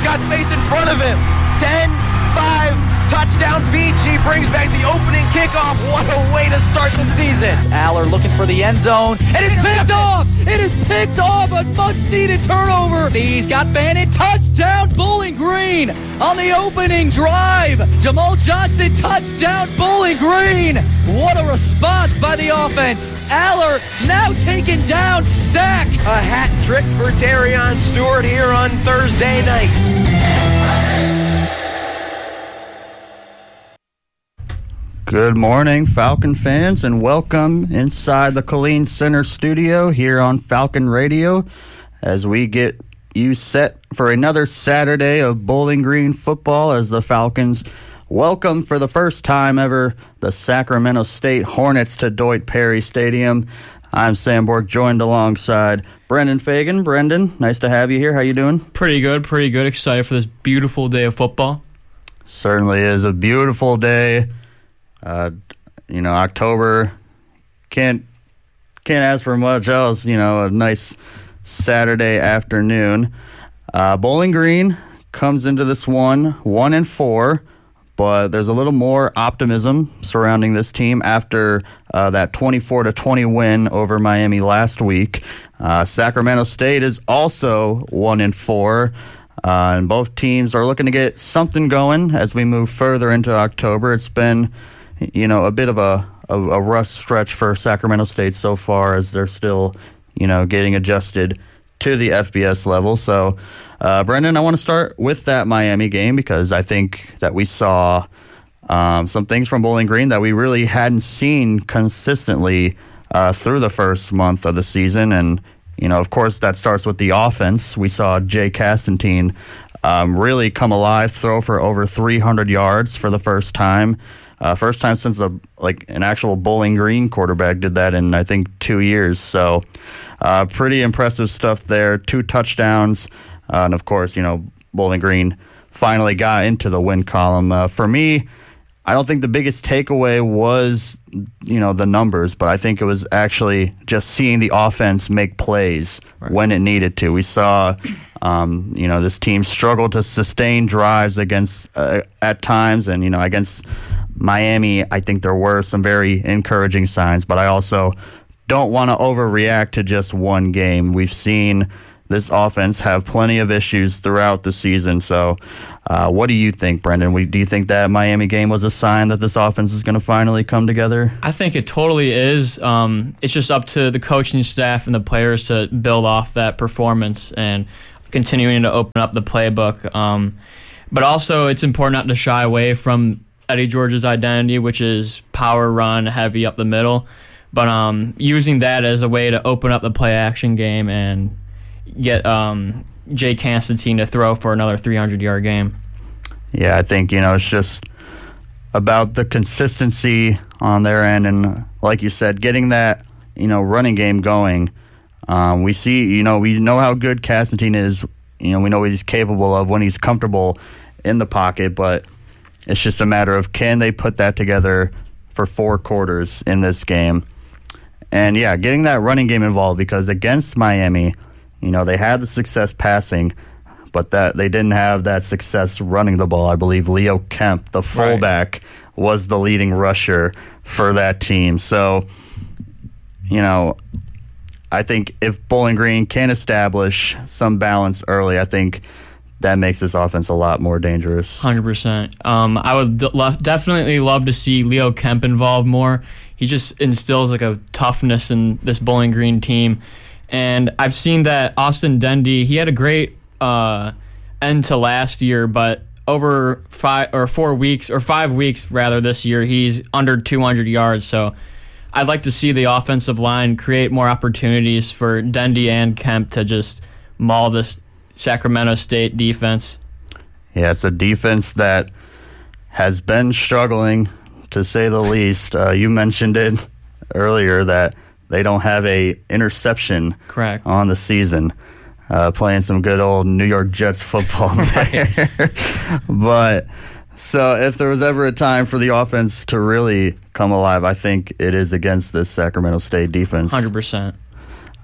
got space in front of him. 10, 5, touchdown Beachy brings back the opening kickoff. What a way to start the season. Aller looking for the end zone, and it's picked off! It is picked off, a much-needed turnover. He's got Bannon, touchdown Bowling Green on the opening drive. Jamal Johnson, touchdown Bowling Green. What a response by the offense. Aller now taken down, sack. A hat trick for Terrion Stewart here on Thursday night. Good morning, Falcon fans, and welcome inside the Killeen Center studio here on Falcon Radio as we get you set for another Saturday of Bowling Green football as the Falcons welcome for the first time ever the Sacramento State Hornets to Deutsch Perry Stadium. I'm Sam Bork, joined alongside Brendan Fagan. Brendan, nice to have you here. How you doing? Pretty good. Excited for this beautiful day of football. Certainly is a beautiful day. October can't ask for much else. A nice Saturday afternoon. Bowling Green comes into this 1-4, but there's a little more optimism surrounding this team after that 24-20 win over Miami last week. Sacramento State is also 1-4. And both teams are looking to get something going as we move further into October. It's been a bit of a rough stretch for Sacramento State so far as they're still, getting adjusted to the FBS level. So, Brendan, I want to start with that Miami game because I think that we saw some things from Bowling Green that we really hadn't seen consistently through the first month of the season. And, of course, that starts with the offense. We saw Jay Castantine really come alive, throw for over 300 yards for the first time. First time since an actual Bowling Green quarterback did that in, I think, 2 years. So pretty impressive stuff there. 2 touchdowns. And, of course, Bowling Green finally got into the win column. For me, I don't think the biggest takeaway was, the numbers, but I think it was actually just seeing the offense make plays when it needed to. We saw, this team struggle to sustain drives against at times, and, against Miami, I think there were some very encouraging signs, but I also don't want to overreact to just one game. We've seen this offense have plenty of issues throughout the season. So what do you think, Brendan? Do you think that Miami game was a sign that this offense is going to finally come together? I think it totally is. It's just up to the coaching staff and the players to build off that performance and continuing to open up the playbook. But also it's important not to shy away from Eddie George's identity, which is power run, heavy up the middle. But using that as a way to open up the play-action game and get Jay Constantine to throw for another 300-yard game. Yeah, I think, it's just about the consistency on their end. And like you said, getting that, running game going. We see, we know how good Constantine is. We know what he's capable of when he's comfortable in the pocket. But it's just a matter of can they put that together for 4 quarters in this game. And, yeah, getting that running game involved because against Miami, they had the success passing, but that they didn't have that success running the ball. I believe Leo Kemp, the fullback, was the leading rusher for that team. So, I think if Bowling Green can establish some balance early, I think that makes this offense a lot more dangerous. 100%. I would definitely love to see Leo Kemp involved more. He just instills a toughness in this Bowling Green team. And I've seen that Austin Dendy, he had a great end to last year, but over 5 weeks rather this year, he's under 200 yards. So I'd like to see the offensive line create more opportunities for Dendy and Kemp to just maul this Sacramento State defense. Yeah, it's a defense that has been struggling, to say the least. You mentioned it earlier that they don't have a interception correct on the season. Playing some good old New York Jets football there. But so if there was ever a time for the offense to really come alive, I think it is against this Sacramento State defense. 100%.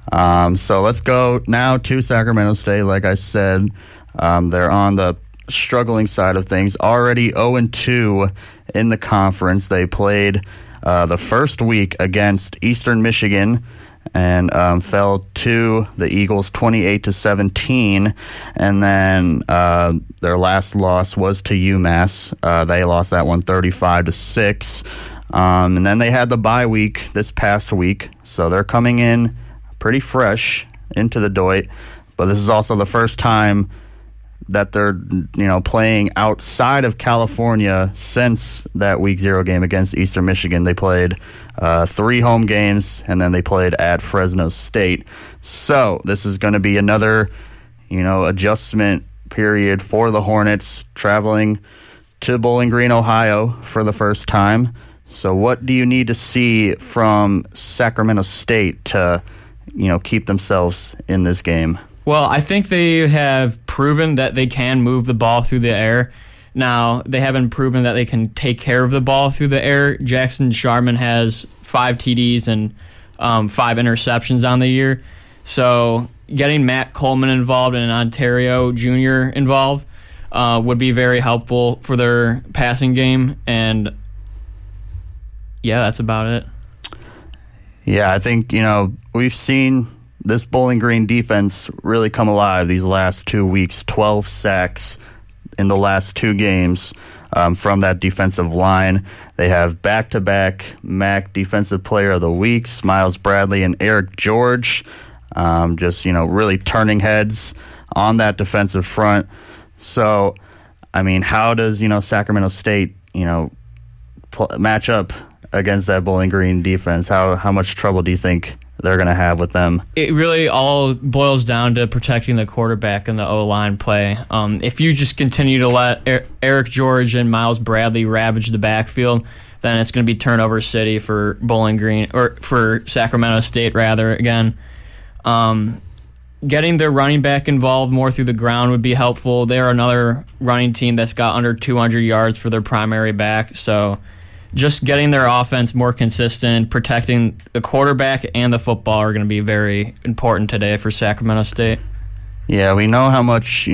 So let's go now to Sacramento State. Like I said, they're on the struggling side of things. Already 0-2 in the conference. They played the first week against Eastern Michigan and fell to the Eagles 28-17. And then their last loss was to UMass. They lost that one 35-6. And then they had the bye week this past week, so they're coming in pretty fresh into the Doit. But this is also the first time that they're playing outside of California since that Week 0 game against Eastern Michigan. They played 3 home games, and then they played at Fresno State. So this is going to be another adjustment period for the Hornets, traveling to Bowling Green, Ohio for the first time. So what do you need to see from Sacramento State to keep themselves in this game? Well, I think they have proven that they can move the ball through the air. Now, they haven't proven that they can take care of the ball through the air. Jackson Sharman has 5 TDs and 5 interceptions on the year. So getting Matt Coleman involved and Ontario Jr. involved would be very helpful for their passing game. And, yeah, that's about it. Yeah, I think, we've seen this Bowling Green defense really come alive these last 2 weeks. 12 sacks in the last 2 games from that defensive line. They have back-to-back MAC Defensive Player of the Weeks, Miles Bradley and Eric George, really turning heads on that defensive front. So, how does, Sacramento State, match up against that Bowling Green defense? How much trouble do you think they're going to have with them? It really all boils down to protecting the quarterback and the O-line play. If you just continue to let Eric George and Miles Bradley ravage the backfield, then it's going to be turnover city for Bowling Green, or for Sacramento State, rather, again. Getting their running back involved more through the ground would be helpful. They're another running team that's got under 200 yards for their primary back, so just getting their offense more consistent, protecting the quarterback and the football are going to be very important today for Sacramento State. Yeah, we know how much,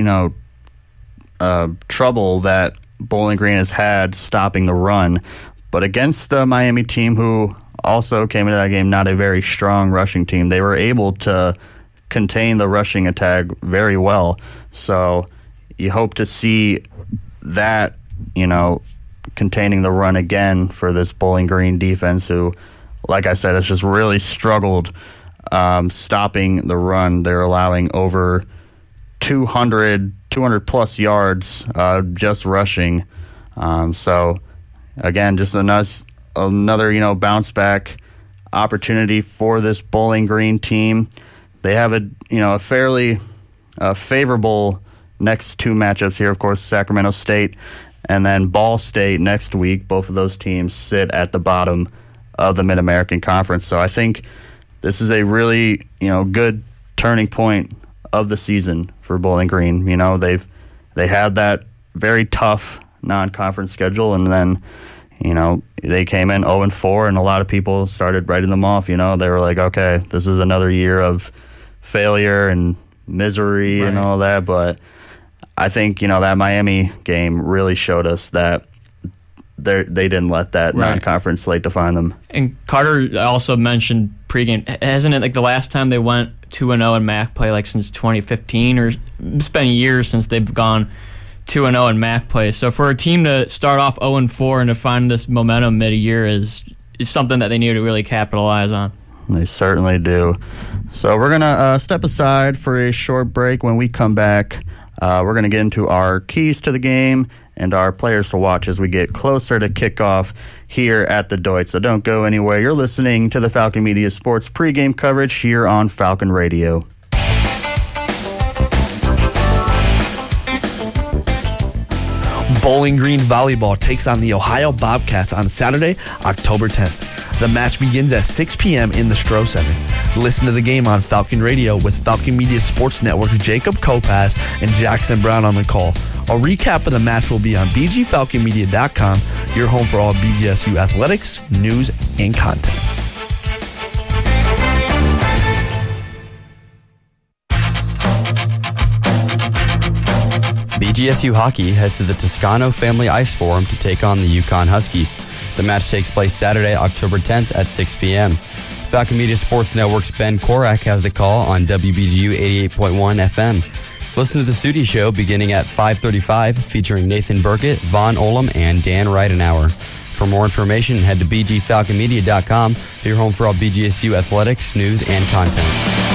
trouble that Bowling Green has had stopping the run. But against the Miami team, who also came into that game not a very strong rushing team, they were able to contain the rushing attack very well. So you hope to see that, containing the run again for this Bowling Green defense, who, like I said, has just really struggled stopping the run. They're allowing over 200 plus yards just rushing. So again, just another bounce back opportunity for this Bowling Green team. They have a fairly favorable next 2 matchups here. Of course, Sacramento State and then Ball State next week. Both of those teams sit at the bottom of the Mid-American Conference. So I think this is a really, good turning point of the season for Bowling Green. They had that very tough non-conference schedule, and then, they came in 0-4, and a lot of people started writing them off. They were like, okay, this is another year of failure and misery, right, and all that, but I think, that Miami game really showed us that they didn't let that non-conference slate define them. And Carter also mentioned pregame. Hasn't it, the last time they went 2-0 in MAC play, since 2015? Or it's been years since they've gone 2-0 in MAC play. So for a team to start off 0-4 and to find this momentum mid-year is something that they need to really capitalize on. They certainly do. So we're going to step aside for a short break. When we come back, we're going to get into our keys to the game and our players to watch as we get closer to kickoff here at the Doit. So don't go anywhere. You're listening to the Falcon Media Sports pregame coverage here on Falcon Radio. Bowling Green Volleyball takes on the Ohio Bobcats on Saturday, October 10th. The match begins at 6 p.m. in the Stroh Center. Listen to the game on Falcon Radio with Falcon Media Sports Network's Jacob Kopaz and Jackson Brown on the call. A recap of the match will be on bgfalconmedia.com, your home for all BGSU athletics, news, and content. BGSU Hockey heads to the Toscano Family Ice Forum to take on the Yukon Huskies. The match takes place Saturday, October 10th at 6 p.m. Falcon Media Sports Network's Ben Korak has the call on WBGU 88.1 FM. Listen to the studio show beginning at 5:35, featuring Nathan Burkett, Vaughn Olam, and Dan Ridenauer. For more information, head to bgfalconmedia.com, your home for all BGSU athletics, news, and content.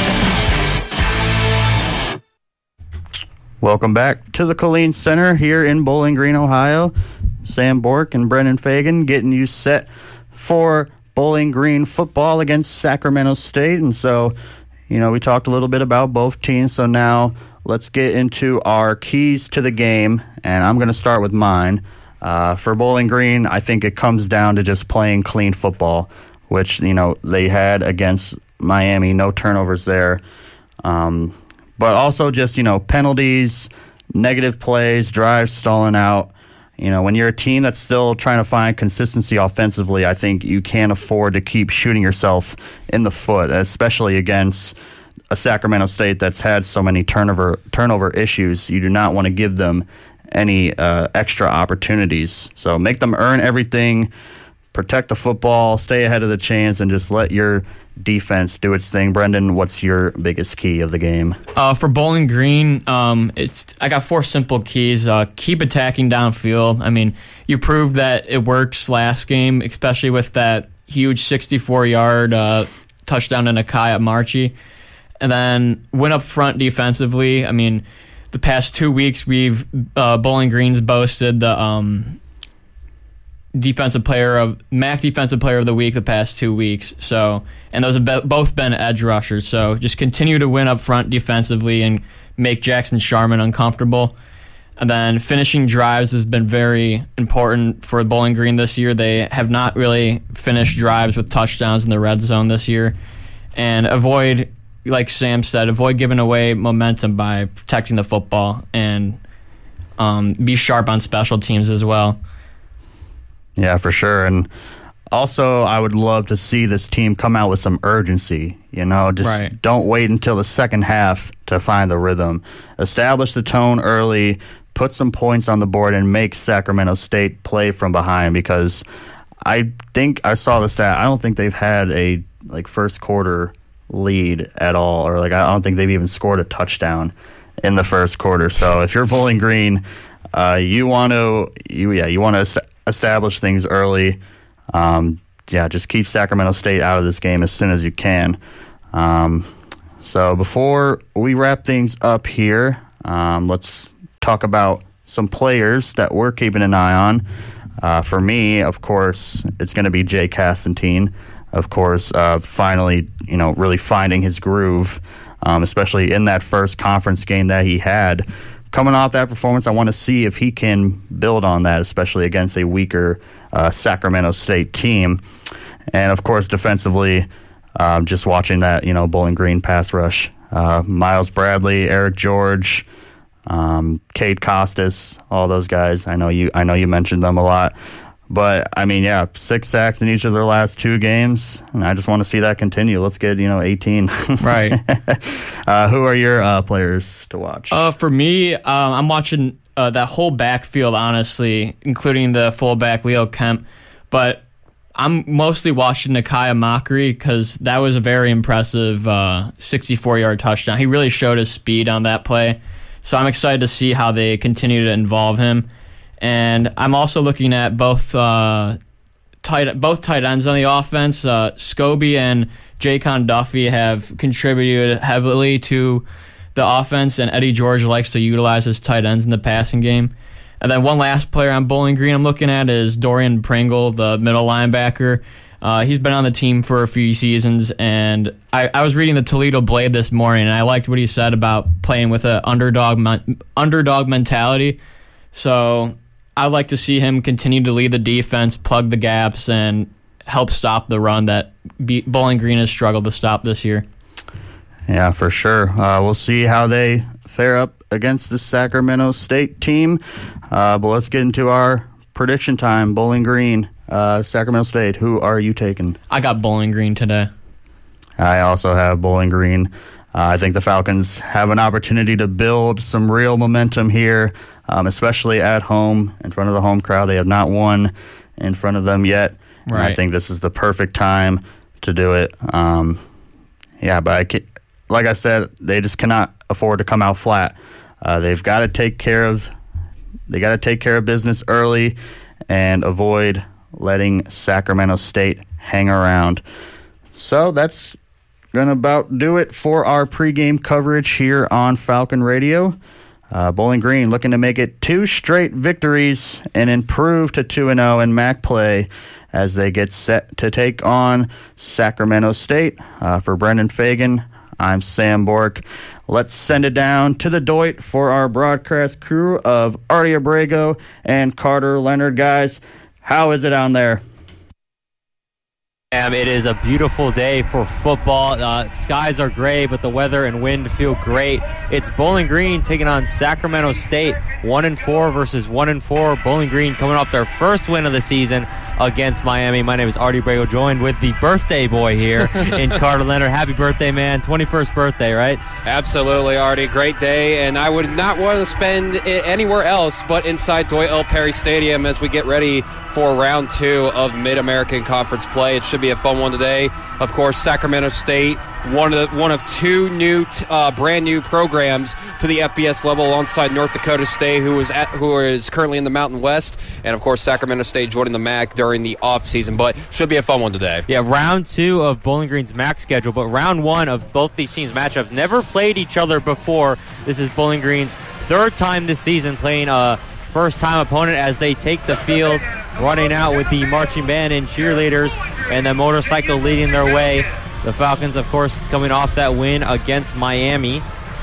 Welcome back to the Colleen Center here in Bowling Green, Ohio. Sam Bork and Brendan Fagan getting you set for Bowling Green football against Sacramento State. And so, we talked a little bit about both teams. So now let's get into our keys to the game. And I'm going to start with mine. For Bowling Green, I think it comes down to just playing clean football, which, they had against Miami. No turnovers there. But also just, penalties, negative plays, drives stalling out. When you're a team that's still trying to find consistency offensively, I think you can't afford to keep shooting yourself in the foot, especially against a Sacramento State that's had so many turnover issues. You do not want to give them any extra opportunities. So make them earn everything, protect the football, stay ahead of the chains, and just let your defense do its thing. Brendan, what's your biggest key of the game? For Bowling Green, I got 4 simple keys. Keep attacking downfield. I mean, you proved that it works last game, especially with that huge 64-yard touchdown to Nakai Marchi. And then win up front defensively. I mean, the past 2 weeks, Bowling Green's boasted the MAC Defensive Player of the Week the past 2 weeks. So, and those have both been edge rushers. So just continue to win up front defensively and make Jackson Sharman uncomfortable. And then finishing drives has been very important for Bowling Green this year. They have not really finished drives with touchdowns in the red zone this year. And avoid, like Sam said, giving away momentum by protecting the football, and be sharp on special teams as well. Yeah, for sure. And also, I would love to see this team come out with some urgency. Just Don't wait until the second half to find the rhythm. Establish the tone early, put some points on the board, and make Sacramento State play from behind, because I think I saw the stat. I don't think they've had a first quarter lead at all, or I don't think they've even scored a touchdown in the first quarter. So if you're Bowling Green, you want to establish things early. Just keep Sacramento State out of this game as soon as you can. So before we wrap things up here, let's talk about some players that we're keeping an eye on. For me, of course, it's going to be Jay Castantine. Of course, finally, really finding his groove, especially in that first conference game that he had. Coming off that performance, I want to see if he can build on that, especially against a weaker Sacramento State team. And, of course, defensively, just watching that, Bowling Green pass rush. Miles Bradley, Eric George, Cade Costas, all those guys. I know you mentioned them a lot. But, 6 sacks in each of their last 2 games, and I just want to see that continue. Let's get, 18. Right. Who are your players to watch? For me, I'm watching that whole backfield, honestly, including the fullback, Leo Kemp. But I'm mostly watching Nakai Makri, because that was a very impressive 64-yard touchdown. He really showed his speed on that play. So I'm excited to see how they continue to involve him. And I'm also looking at both tight ends on the offense. Scobie and Jaycon Duffy have contributed heavily to the offense, and Eddie George likes to utilize his tight ends in the passing game. And then one last player on Bowling Green I'm looking at is Dorian Pringle, the middle linebacker. He's been on the team for a few seasons, and I was reading the Toledo Blade this morning, and I liked what he said about playing with an underdog mentality. So I'd like to see him continue to lead the defense, plug the gaps, and help stop the run that Bowling Green has struggled to stop this year. Yeah, for sure. We'll see how they fare up against the Sacramento State team. But let's get into our prediction time. Bowling Green, Sacramento State. Who are you taking? I got Bowling Green today. I also have Bowling Green. I think the Falcons have an opportunity to build some real momentum here, especially at home in front of the home crowd. They have not won in front of them yet. Right. And I think this is the perfect time to do it. But like I said, they just cannot afford to come out flat. They've got to take care of business early and avoid letting Sacramento State hang around. So that's going to about do it for our pregame coverage here on Falcon Radio. Bowling Green looking to make it 2 straight victories and improve to 2-0 in MAC play as they get set to take on Sacramento State. For Brendan Fagan, I'm Sam Bork. Let's send it down to the Doit for our broadcast crew of Artie Abrego and Carter Leonard. Guys, how is it down there? It is a beautiful day for football. Skies are gray, but the weather and wind feel great. It's Bowling Green taking on Sacramento State, 1-4 versus 1-4. Bowling Green coming off their first win of the season against Miami. My name is Artie Brego, joined with the birthday boy here in Carter Leonard. Happy birthday, man. 21st birthday, right? Absolutely, Artie. Great day, and I would not want to spend it anywhere else but inside Doyle L. Perry Stadium as we get ready for round 2 of Mid-American Conference play. It should be a fun one today. Of course, Sacramento State, one of 2 new, brand new programs to the FBS level, alongside North Dakota State, who is currently in the Mountain West, and of course Sacramento State joining the MAC during the off season. But should be a fun one today. Yeah, round 2 of Bowling Green's MAC schedule, but round 1 of both these teams' matchups never played each other before. This is Bowling Green's 3rd time this season playing a first-time opponent as they take the field, running out with the marching band and cheerleaders and the motorcycle leading their way. The Falcons, of course, coming off that win against Miami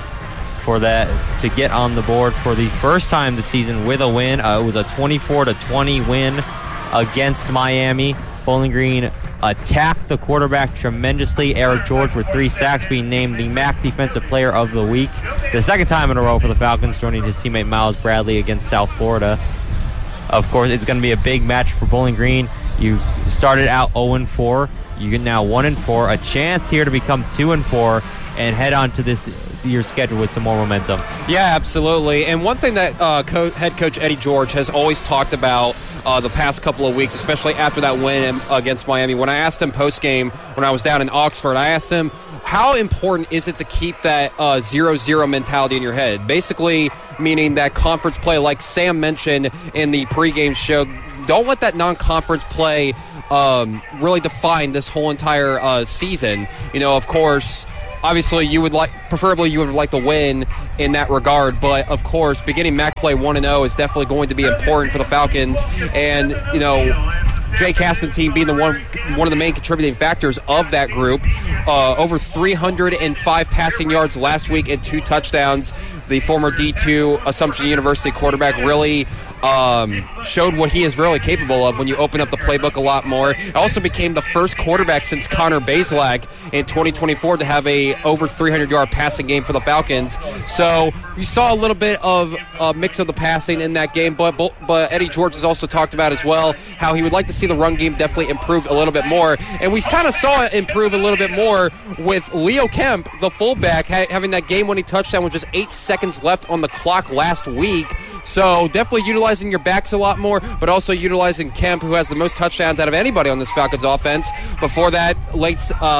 to get on the board for the first time this season with a win. It was a 24-20 win against Miami. Bowling Green attacked the quarterback tremendously. Eric George with 3 sacks, being named the MAC Defensive Player of the Week. The second time in a row for the Falcons, joining his teammate Miles Bradley against South Florida. Of course, it's going to be a big match for Bowling Green. You started out 0-4. You get now 1-4. A chance here to become 2-4 and head on to this year's schedule with some more momentum. Yeah, absolutely. And one thing that head coach Eddie George has always talked about the past couple of weeks, especially after that win against Miami, when I asked him post-game when I was down in Oxford, I asked him, how important is it to keep that 0-0 mentality in your head? Basically meaning that conference play, like Sam mentioned in the pregame show, don't let that non-conference play really define this whole entire season. You know, of course, obviously preferably you would like to win in that regard, but of course beginning MAC play 1-0 is definitely going to be important for the Falcons. And you know, Jay Caston's team being one of the main contributing factors of that group. Over 305 passing yards last week and 2 touchdowns. The former D2 Assumption University quarterback really showed what he is really capable of when you open up the playbook a lot more. It also became the first quarterback since Connor Bazelak in 2024 to have a over 300-yard passing game for the Falcons. So we saw a little bit of a mix of the passing in that game, but Eddie George has also talked about as well how he would like to see the run game definitely improve a little bit more. And we kind of saw it improve a little bit more with Leo Kemp, the fullback, having that game-winning touchdown with just 8 seconds left on the clock last week. So definitely utilizing your backs a lot more, but also utilizing Kemp, who has the most touchdowns out of anybody on this Falcons offense. Before that, late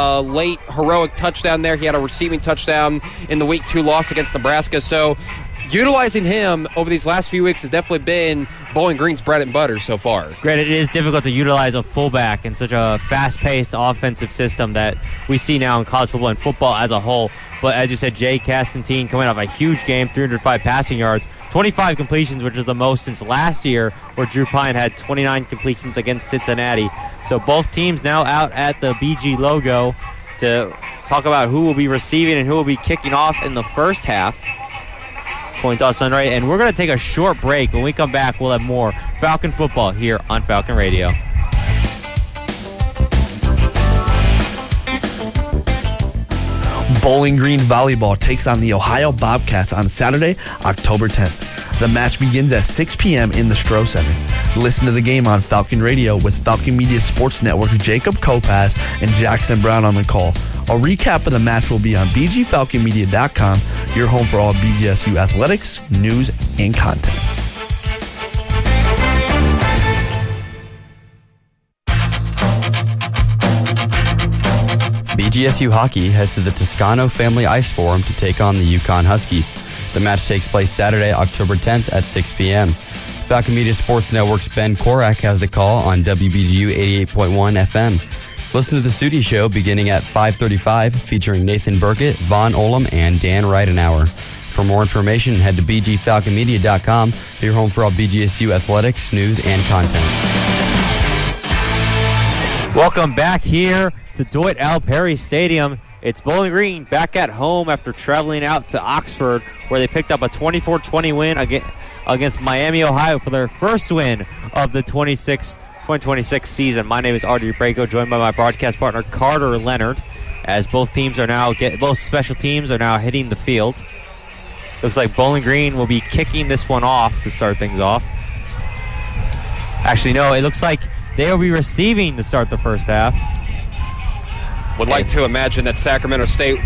heroic touchdown there. He had a receiving touchdown in the Week 2 loss against Nebraska. So utilizing him over these last few weeks has definitely been Bowling Green's bread and butter so far. Granted, it is difficult to utilize a fullback in such a fast-paced offensive system that we see now in college football and football as a whole. But as you said, Jay Castantine coming off a huge game, 305 passing yards, 25 completions, which is the most since last year, where Drew Pine had 29 completions against Cincinnati. So both teams now out at the BG logo to talk about who will be receiving and who will be kicking off in the first half. Point toss on right, and we're going to take a short break. When we come back, we'll have more Falcon football here on Falcon Radio. Bowling Green Volleyball takes on the Ohio Bobcats on Saturday, October 10th. The match begins at 6 p.m. in the Stroh Center. Listen to the game on Falcon Radio with Falcon Media Sports Network Jacob Kopaz and Jackson Brown on the call. A recap of the match will be on bgfalconmedia.com, your home for all BGSU athletics, news, and content. BGSU Hockey heads to the Toscano Family Ice Forum to take on the UConn Huskies. The match takes place Saturday, October 10th at 6 p.m. Falcon Media Sports Network's Ben Korak has the call on WBGU 88.1 FM. Listen to the studio show beginning at 5:35, featuring Nathan Burkett, Vaughn Olam, and Dan Ridenauer. For more information, head to bgfalconmedia.com, your home for all BGSU athletics, news, and content. Welcome back here to Dwight L. Perry Stadium. It's Bowling Green back at home after traveling out to Oxford, where they picked up a 24-20 win against Miami, Ohio, for their first win of the 2026 season. My name is Artie Braco, joined by my broadcast partner Carter Leonard, as both special teams are now hitting the field. Looks like Bowling Green will be kicking this one off to start things off. Actually, no, it looks like they will be receiving to start the first half. Would like to imagine that Sacramento State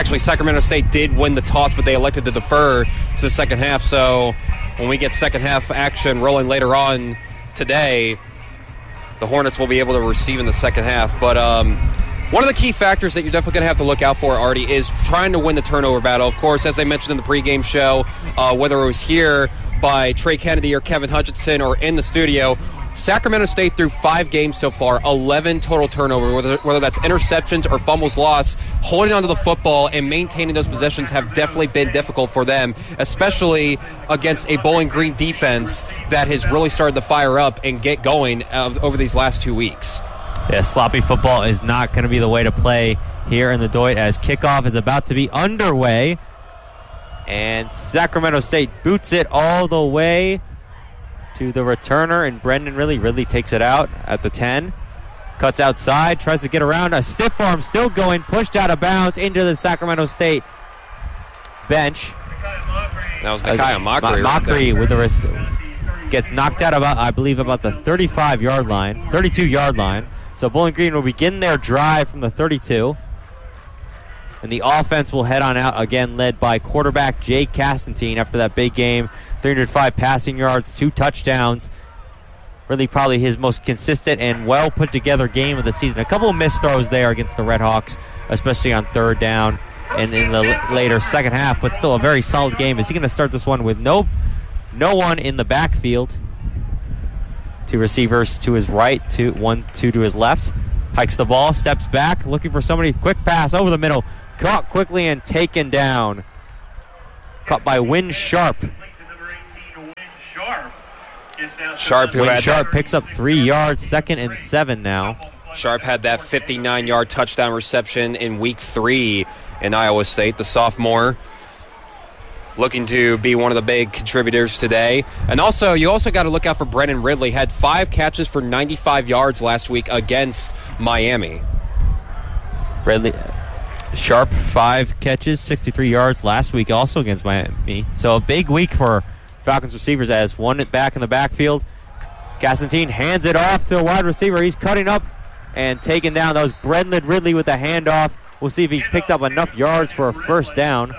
did win the toss, but they elected to defer to the second half. So when we get second half action rolling later on today, the Hornets will be able to receive in the second half. But one of the key factors that you're definitely going to have to look out for, Artie, is trying to win the turnover battle. Of course, as they mentioned in the pregame show, whether it was here by Trey Kennedy or Kevin Hutchinson or in the studio, Sacramento State through 5 games so far, 11 total turnover, whether that's interceptions or fumbles lost. Holding onto the football and maintaining those possessions have definitely been difficult for them, especially against a Bowling Green defense that has really started to fire up and get going over these last 2 weeks. Yeah, sloppy football is not going to be the way to play here in the Doit, as kickoff is about to be underway. And Sacramento State boots it all the way to the returner, and Brendan Ridley takes it out at the 10. Cuts outside, tries to get around. A stiff arm still going, pushed out of bounds into the Sacramento State bench. That was Nakia Mockery. Mockery with gets knocked out about the 32-yard line. So Bowling Green will begin their drive from the 32. And the offense will head on out again, led by quarterback Jay Castantine after that big game. 305 passing yards, 2 touchdowns. Really probably his most consistent and well put together game of the season. A couple of missed throws there against the Redhawks, especially on third down and in the later second half, but still a very solid game. Is he going to start this one with no one in the backfield? 2 receivers to his right, 2 to his left. Hikes the ball, steps back, looking for somebody. Quick pass over the middle. Caught quickly and taken down. Caught by Wynn Sharp. Sharp picks up 3 yards, 2nd and 7 now. Sharp had that 59-yard touchdown reception in week 3 in Iowa State, the sophomore. Looking to be one of the big contributors today. And also, you also got to look out for Brendan Ridley. Had 5 catches for 95 yards last week against Miami. Sharp, 5 catches, 63 yards last week also against Miami. So a big week for Falcons receivers, as one back in the backfield. Castantine hands it off to a wide receiver. He's cutting up and taken down. That was Brendan Ridley with the handoff. We'll see if he picked up enough yards for a first down.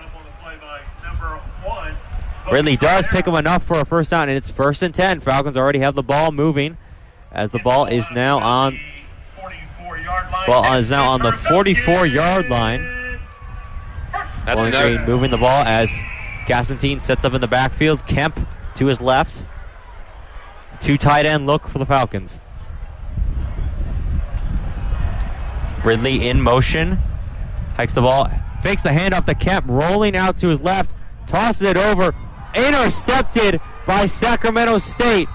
Ridley does pick him enough for a first down, and it's 1st and 10. Falcons already have the ball moving, as the ball is now on the 44-yard line. That's Bowling Green moving the ball as Castantine sets up in the backfield. Kemp to his left. 2 tight end look for the Falcons. Ridley in motion. Hikes the ball. Fakes the handoff to Kemp. Rolling out to his left. Tosses it over. Intercepted by Sacramento State.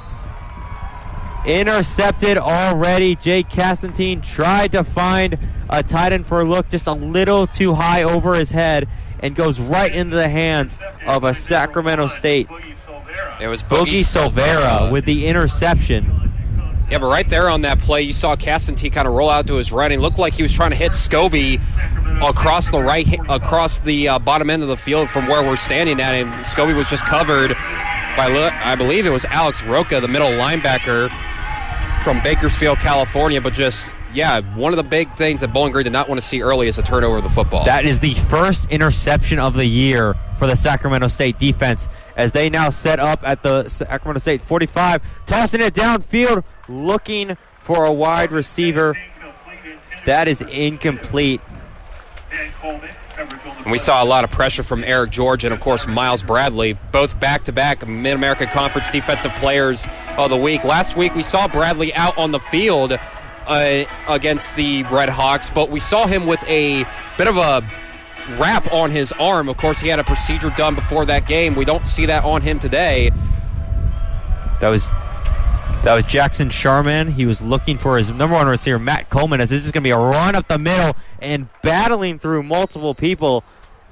Intercepted already. Jake Castantine tried to find a tight end for a look, just a little too high over his head, and goes right into the hands of a Sacramento State. It was Boogie Silvera with the interception. Yeah, but right there on that play, you saw Castantine kind of roll out to his right, and looked like he was trying to hit Scobie across the bottom end of the field from where we're standing at, and Scobie was just covered by, I believe it was Alex Roca, the middle linebacker from Bakersfield, California, but just yeah, one of the big things that Bowling Green did not want to see early is a turnover of the football. That is the first interception of the year for the Sacramento State defense as they now set up at the Sacramento State 45, tossing it downfield, looking for a wide receiver. That is incomplete. And we saw a lot of pressure from Eric George and, of course, Miles Bradley, both back-to-back Mid-American Conference Defensive Players of the Week. Last week, we saw Bradley out on the field against the Red Hawks, but we saw him with a bit of a wrap on his arm. Of course, he had a procedure done before that game. We don't see that on him today. That was Jackson Sharman. He was looking for his number one receiver, Matt Coleman, as this is going to be a run up the middle and battling through multiple people.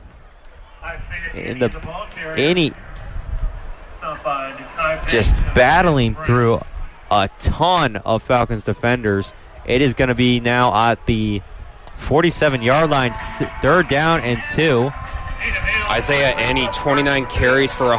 Just battling through a ton of Falcons defenders. It is going to be now at the 47-yard line, 3rd down and 2. Isaiah Ennie, 29 carries for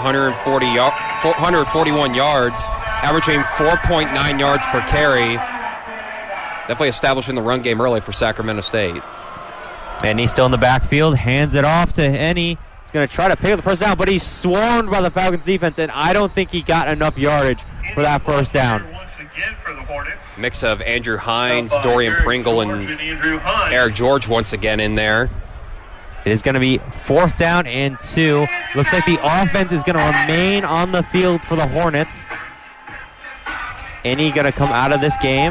141 yards, averaging 4.9 yards per carry. Definitely establishing the run game early for Sacramento State. And he's still in the backfield, hands it off to Ennie. He's going to try to pick up the first down, but he's swarmed by the Falcons defense, and I don't think he got enough yardage for that first down. Mix of Andrew Hines, Dorian Pringle, and Eric George once again in there. It is going to be 4th down and 2. Looks like the offense is going to remain on the field for the Hornets. Ennie going to come out of this game.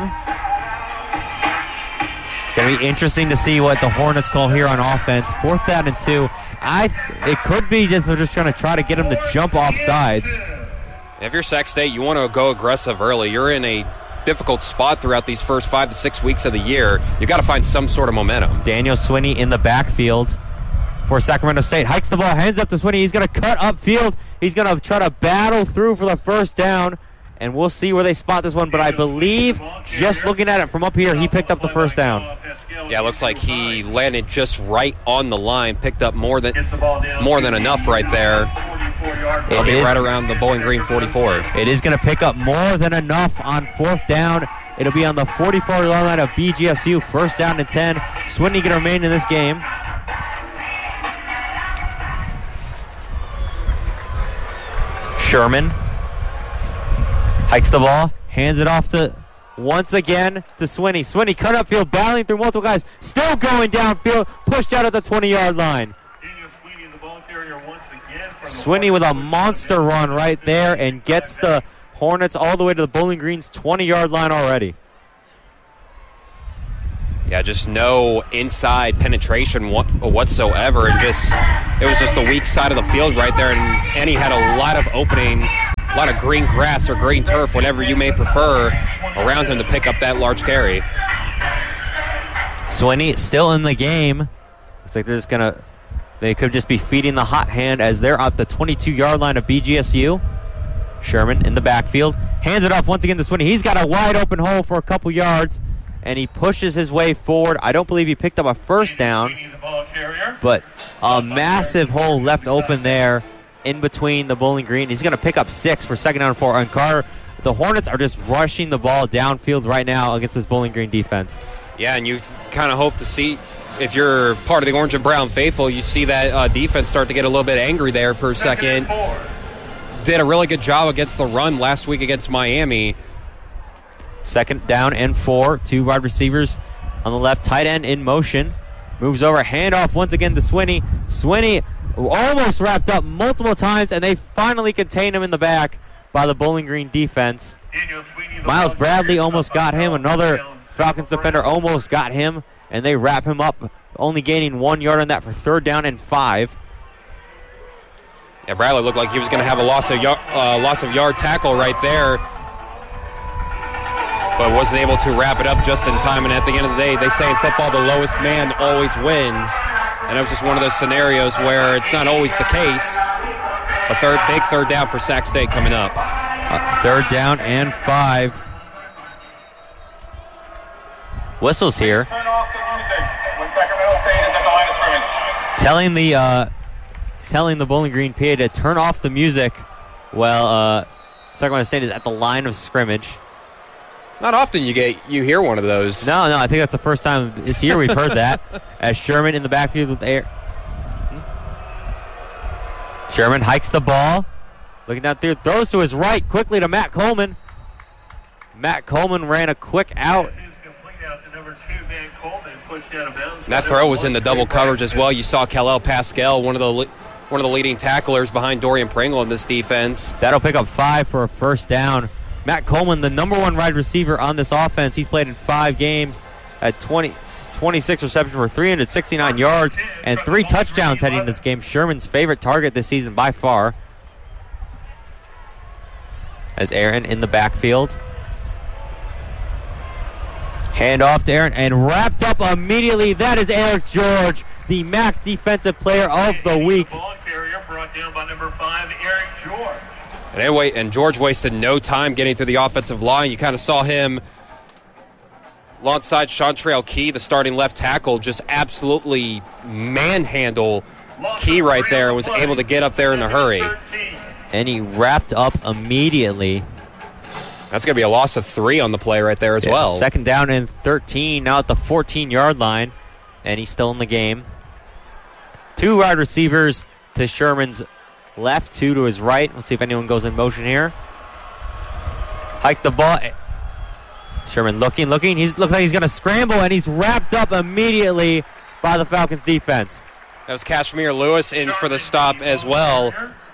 Going to be interesting to see what the Hornets call here on offense. 4th down and 2. It could be just they're just trying to get him to jump off sides. If you're Sac State, you want to go aggressive early. You're in a difficult spot throughout these first 5 to 6 weeks of the year. You've got to find some sort of momentum. Daniel Swinney in the backfield for Sacramento State. Hikes the ball, hands up to Swinney. He's going to cut upfield. He's going to try to battle through for the first down, and we'll see where they spot this one. But I believe, just looking at it from up here, he picked up the first down. Yeah, it looks like he landed just right on the line, picked up more than enough right there. It'll be right around the Bowling Green 44. It is going to pick up more than enough on 4th down. It'll be on the 44-yard line of BGSU, 1st down and 10. Swinney going to remain in this game. Sherman hikes the ball, hands it off to once again to Swinney. Swinney cut upfield, battling through multiple guys, still going downfield, pushed out at the 20-yard line. Swinney with a monster run right there and gets the Hornets all the way to the Bowling Green's 20-yard line already. Yeah, just no inside penetration whatsoever, and it was just the weak side of the field right there, and Ennie had a lot of opening, a lot of green grass or green turf, whatever you may prefer, around him to pick up that large carry. Swinney still in the game. Looks like they could just be feeding the hot hand as they're at the 22-yard line of BGSU. Sherman in the backfield, hands it off once again to Swinney. He's got a wide open hole for a couple yards, and he pushes his way forward. I don't believe he picked up a first down, but a massive hole left open there in between the Bowling Green. He's going to pick up 6 for 2nd down and 4 on Carter. The Hornets are just rushing the ball downfield right now against this Bowling Green defense. Yeah, and you kind of hope to see, if you're part of the Orange and Brown faithful, you see that defense start to get a little bit angry there for a second. Did a really good job against the run last week against Miami. 2nd down and 4. 2 wide receivers on the left. Tight end in motion. Moves over. Handoff once again to Swinney. Swinney almost wrapped up multiple times, and they finally contain him in the back by the Bowling Green defense. Miles Bradley almost got him. Another Falcons defender almost got him, and they wrap him up, only gaining 1 yard on that for 3rd down and 5. Yeah, Bradley looked like he was going to have a loss of yard tackle right there, but wasn't able to wrap it up just in time. And at the end of the day, they say in football, the lowest man always wins. And it was just one of those scenarios where it's not always the case. A big third down for Sac State coming up. 3rd down and 5. Whistles here. Turn off the music when Sacramento State is at the line of scrimmage. Telling the Bowling Green PA to turn off the music while Sacramento State is at the line of scrimmage. Not often you hear one of those. No, I think that's the first time this year we've heard that. As Sherman in the backfield with air. Sherman hikes the ball. Looking down through, throws to his right quickly to Matt Coleman. Matt Coleman ran a quick out. That throw was in the double coverage as well. You saw Kal-El Pascal, one of the leading tacklers behind Dorian Pringle in this defense. That'll pick up 5 for a first down. Matt Coleman, the number 1 wide receiver on this offense. He's played in 5 games at 26 receptions for 369 yards and 3 touchdowns heading into this game. Sherman's favorite target this season by far. As Aaron in the backfield. Hand off to Aaron and wrapped up immediately. That is Eric George, the MAC Defensive Player of the Week. Ball carrier brought down by number 5, Eric George. And George wasted no time getting through the offensive line. You kind of saw him alongside Chantrell Key, the starting left tackle, just absolutely manhandle Key right there. Was able to get up there in a hurry. And he wrapped up immediately. That's going to be a loss of 3 on the play right there as well. Second down and 13, now at the 14-yard line. And he's still in the game. 2 wide receivers to Sherman's left, 2 to his right. We'll see if anyone goes in motion here. Hike the ball. Sherman looking. He looks like he's going to scramble, and he's wrapped up immediately by the Falcons defense. That was Kashmir Lewis in for the stop as well.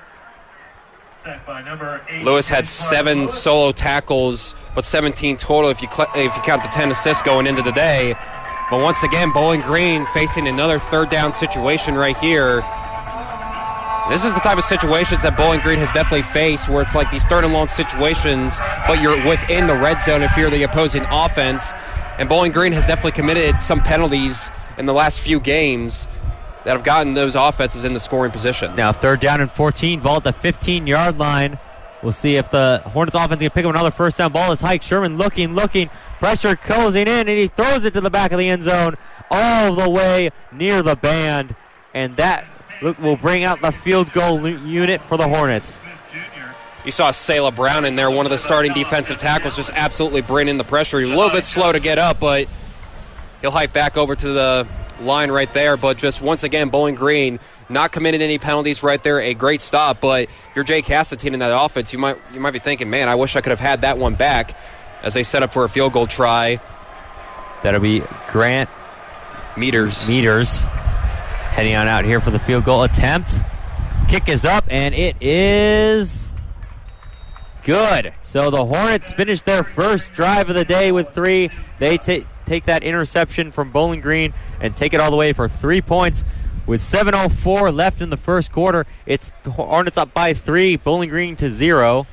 Lewis had 7 solo tackles, but 17 total if you count the 10 assists going into the day. But once again, Bowling Green facing another third down situation right here. This is the type of situations that Bowling Green has definitely faced, where it's like these third and long situations, but you're within the red zone if you're the opposing offense. And Bowling Green has definitely committed some penalties in the last few games that have gotten those offenses in the scoring position. Now 3rd down and 14, ball at the 15-yard line. We'll see if the Hornets offense can pick up another first down. Ball is hiked. Sherman looking. Pressure closing in, and he throws it to the back of the end zone all the way near the band. And that will bring out the field goal unit for the Hornets. You saw Selah Brown in there, one of the starting defensive tackles, just absolutely bring in the pressure. He's a little bit slow to get up, but he'll hike back over to the line right there. But just once again, Bowling Green not committing any penalties right there. A great stop, but you're Jay Castantine in that offense. You might be thinking, man, I wish I could have had that one back, as they set up for a field goal try. That'll be Grant Meters heading on out here for the field goal attempt. Kick is up, and it is good. So the Hornets finish their first drive of the day with 3. They take that interception from Bowling Green and take it all the way for 3 points. With 7:04 left in the first quarter, it's the Hornets up by 3, Bowling Green to 0.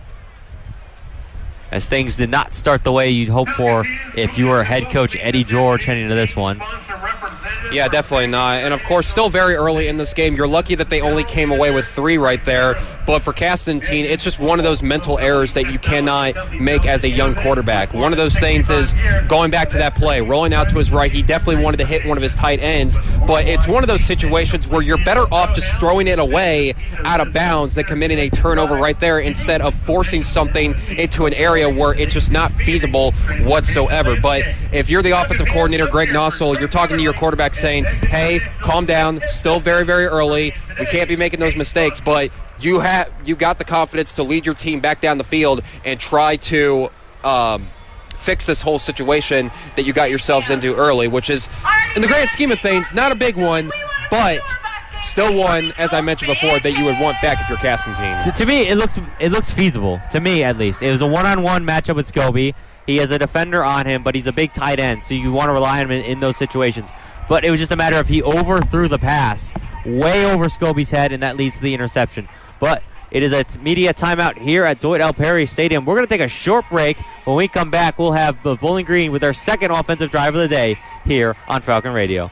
As things did not start the way you'd hope for if you were head coach Eddie George heading into this one. Yeah, definitely not. And, of course, still very early in this game. You're lucky that they only came away with 3 right there. But for Castantine, it's just one of those mental errors that you cannot make as a young quarterback. One of those things is going back to that play, rolling out to his right. He definitely wanted to hit one of his tight ends. But it's one of those situations where you're better off just throwing it away out of bounds than committing a turnover right there instead of forcing something into an area where it's just not feasible whatsoever. But if you're the offensive coordinator, Greg Nossel, you're talking to your quarterback saying, hey, calm down, still very, very early. We can't be making those mistakes, but you got the confidence to lead your team back down the field and try to fix this whole situation that you got yourselves into early, which is, in the grand scheme of things, not a big one, but still one, as I mentioned before, that you would want back if you're Castantine. So to me, it looks feasible. To me, at least. It was a one-on-one matchup with Scobie. He has a defender on him, but he's a big tight end, so you want to rely on him in those situations. But it was just a matter of he overthrew the pass way over Scobie's head, and that leads to the interception. But it is a media timeout here at Dwight L. Perry Stadium. We're going to take a short break. When we come back, we'll have the Bowling Green with their second offensive drive of the day here on Falcon Radio.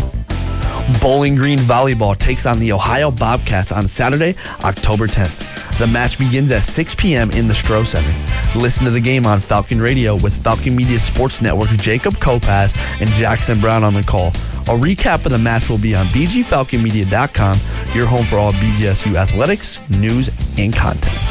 Bowling Green Volleyball takes on the Ohio Bobcats on Saturday, October 10th. The match begins at 6 p.m. in the Stroh Center. Listen to the game on Falcon Radio with Falcon Media Sports Network's Jacob Kopaz and Jackson Brown on the call. A recap of the match will be on bgfalconmedia.com, your home for all BGSU athletics, news, and content.